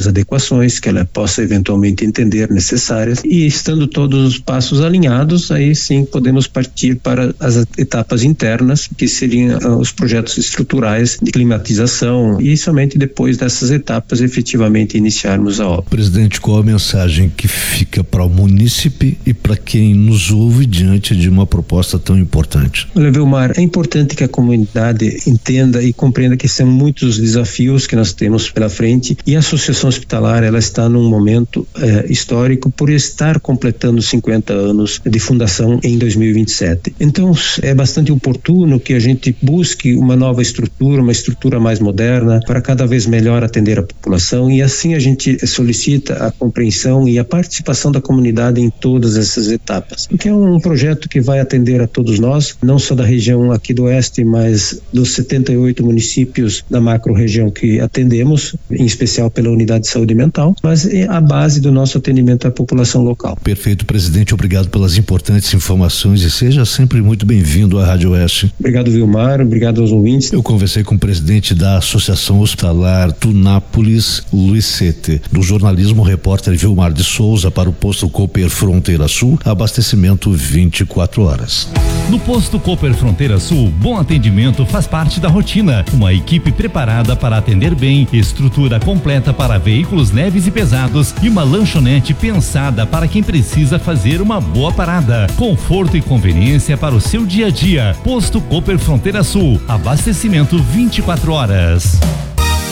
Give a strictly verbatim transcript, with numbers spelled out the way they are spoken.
adequações que ela possa eventualmente entender necessárias, e estando todos os passos alinhados, aí sim podemos partir para as etapas internas, que seriam uh, os projetos estruturais de climatização, e somente depois dessas etapas efetivamente iniciarmos a obra. Presidente, qual a mensagem que fica para o munícipe e para quem nos ouve diante de uma proposta tão importante? Olha, Vilmar, é importante que a comunidade entenda e compreenda que são muitos desafios que nós temos pela frente, e a Associação Hospitalar ela está num momento eh, histórico por estar completando cinquenta anos de fundação em dois mil e vinte e sete. Então é bastante oportuno que a gente busque uma nova estrutura, uma estrutura mais moderna, para cada vez melhor atender a população, e assim a gente solicita a compreensão e a participação da comunidade em todas essas etapas, porque é um projeto que vai atender a todos nós, não só da região aqui do Oeste, mas dos setenta e oito municípios da macro-região que atendemos, em especial pela Unidade de Saúde Mental, mas é a base do nosso atendimento à população local. Perfeito, presidente, obrigado pelas importantes informações e seja sempre muito bem-vindo à Rádio Oeste. Obrigado, Vilmar, obrigado aos ouvintes. Eu conversei com o presidente da Associação Hospitalar Tunápolis, Luiz Sete. Do jornalismo, repórter Vilmar de Souza para o Posto Cooper Fronteira Sul, abastecimento vinte e quatro horas. No Posto Cooper Fronteira Sul, bom atendimento faz parte da rotina. Uma equipe preparada para atender bem, estrutura completa para veículos leves e pesados e uma lanchonete pensada para quem precisa fazer uma boa parada. Conforto e conveniência para o seu dia a dia. Posto Cooper Fronteira Sul, abastecimento vinte e quatro horas.